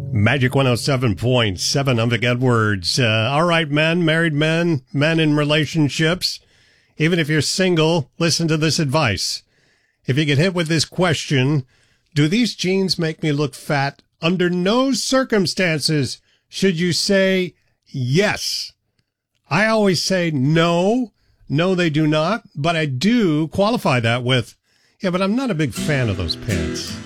Magic 107.7. I'm Vic Edwards. All right, men, married men, men in relationships. Even if you're single, listen to this advice. If you get hit with this question, do these jeans make me look fat? Under no circumstances should you say yes. I always say no. No, they do not. But I do qualify that with, yeah, but I'm not a big fan of those pants.